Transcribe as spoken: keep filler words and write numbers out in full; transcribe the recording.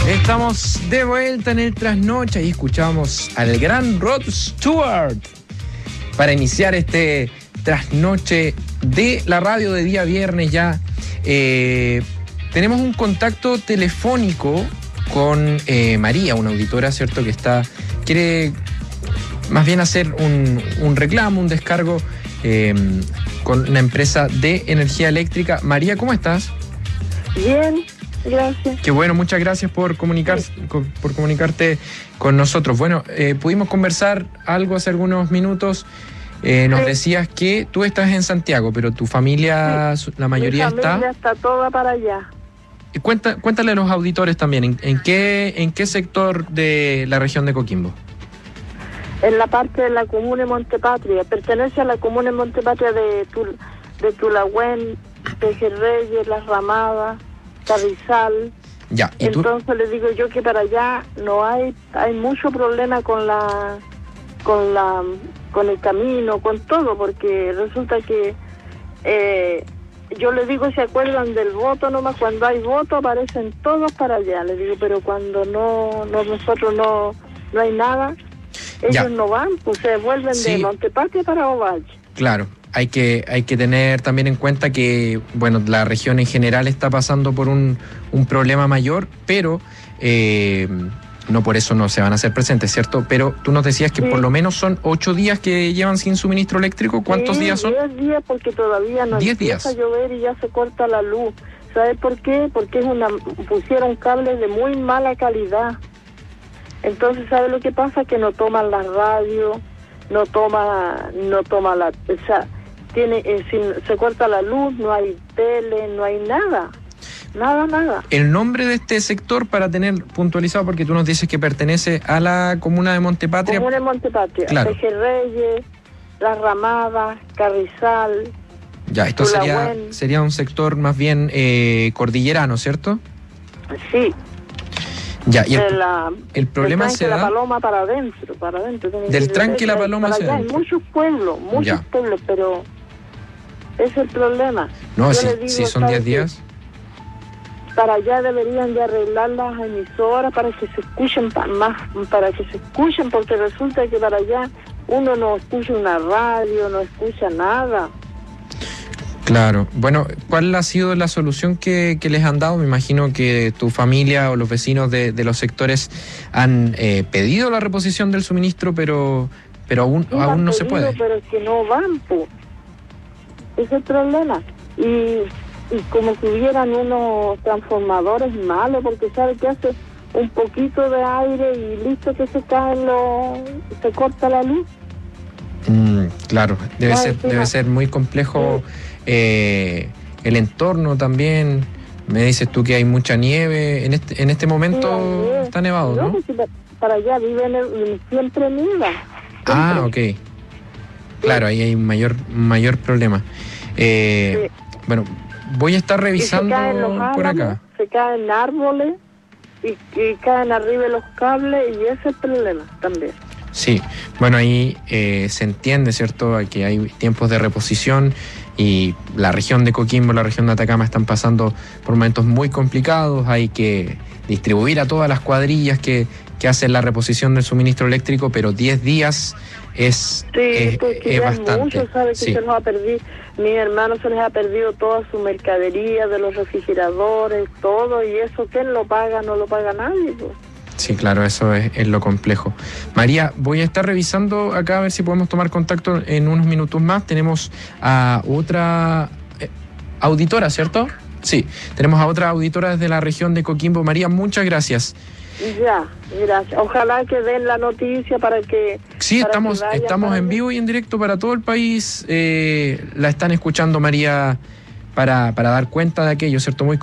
Estamos de vuelta en el Trasnoche y escuchamos al gran Rod Stewart para iniciar este Trasnoche de la radio de día viernes ya. Eh, tenemos un contacto telefónico con eh, María, una auditora, ¿cierto? Que está quiere más bien hacer un, un reclamo, un descargo eh, con una empresa de energía eléctrica. María, ¿cómo estás? Bien. Gracias. Qué bueno, muchas gracias por comunicar, sí. por comunicarte con nosotros. Bueno, eh, pudimos conversar algo hace algunos minutos. Eh, nos sí. decías que tú estás en Santiago, pero tu familia, sí. la mayoría está... Mi familia está... está toda para allá. Cuenta, cuéntale a los auditores también, ¿en, en, qué, ¿en qué sector de la región de Coquimbo? En la parte de la comuna de Montepatria. Pertenece a la comuna de Montepatria de, Tul, de Tulagüen, Pejerreyes, Las Ramadas, Carrizal. Ya, ¿y tú? Entonces le digo yo que para allá no hay hay mucho problema con la con la con el camino, con todo, porque resulta que eh, yo le digo, se acuerdan del voto nomás, cuando hay voto aparecen todos para allá, le digo, pero cuando no, no nosotros no no hay nada, ellos ya. no van, pues se vuelven sí. de Montepatria para Ovalle. Claro. Hay que, hay que tener también en cuenta que, bueno, la región en general está pasando por un, un problema mayor, pero eh, no por eso no se van a hacer presentes, ¿cierto? Pero tú nos decías que sí. por lo menos son ocho días que llevan sin suministro eléctrico. ¿Cuántos sí, días son? Diez días, porque todavía no empieza días. a llover y ya se corta la luz. ¿Sabes por qué? Porque es una pusieron cables de muy mala calidad. Entonces, ¿sabes lo que pasa? Que no toman la radio, no toma, no toma la... O sea, Tiene, eh, si se corta la luz, no hay tele, no hay nada, nada, nada. El nombre de este sector, para tener puntualizado, porque tú nos dices que pertenece a la comuna de Montepatria. Comuna de Montepatria, claro. Pejerreyes, Las Ramadas, Carrizal. Ya, esto sería, sería un sector más bien eh, cordillerano, ¿cierto? Sí. Ya, y el, de la, el problema se da... la Paloma para adentro, para adentro. Del tranque La Paloma hacia adentro. Hay muchos pueblos, muchos ya. pueblos, pero... es el problema. No, si, digo, si son diez días. Para allá deberían de arreglar las emisoras para que se escuchen pa, más, para que se escuchen, porque resulta que para allá uno no escucha una radio, no escucha nada. Claro. Bueno, ¿cuál ha sido la solución que, que les han dado? Me imagino que tu familia o los vecinos de, de los sectores han eh, pedido la reposición del suministro, pero, pero aún, sí, aún no pedido, se puede. Pero es que no van, pues. Ese es el problema. Y, y como que hubieran unos transformadores malos, porque sabe que hace un poquito de aire y listo que se cae, lo, se corta la luz. Mm, claro, debe Ay, ser sí, debe no. ser muy complejo sí. eh, el entorno también. Me dices tú que hay mucha nieve. En este en este momento sí, está nevado, ¿no? ¿no? Pues, para allá viven el, siempre nieva. Siempre. Ah, ok. Claro, ahí hay un mayor, mayor problema. Eh, sí. Bueno, voy a estar revisando y se caen los álamos, por acá. Se caen árboles y, y caen arriba los cables y ese es el problema también. Sí, bueno, ahí eh, se entiende, ¿cierto?, que hay tiempos de reposición y la región de Coquimbo, la región de Atacama están pasando por momentos muy complicados. Hay que distribuir a todas las cuadrillas que, que hacen la reposición del suministro eléctrico, pero diez días es, sí, es, es bastante. Mucho, sabe que sí. se nos ha perdido, mi hermano se les ha perdido toda su mercadería de los refrigeradores, todo, y eso ¿quién lo paga? No lo paga nadie, pues. Sí, claro, eso es, es lo complejo. María, voy a estar revisando acá a ver si podemos tomar contacto en unos minutos más. Tenemos a otra eh, auditora, ¿cierto? Sí, tenemos a otra auditora desde la región de Coquimbo. María, muchas gracias. Ya, gracias. Ojalá que den la noticia para que... Sí, para estamos, que estamos en vivo y en directo para todo el país. Eh, la están escuchando, María, para, para dar cuenta de aquello, ¿cierto? Muy